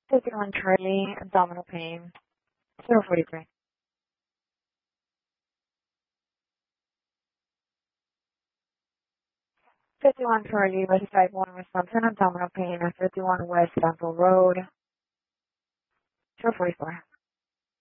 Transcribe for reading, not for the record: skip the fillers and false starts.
51 Charlie, abdominal pain, 043. 51 Charlie, West 51 Wisconsin, abdominal pain at 51 West Temple Road, 044.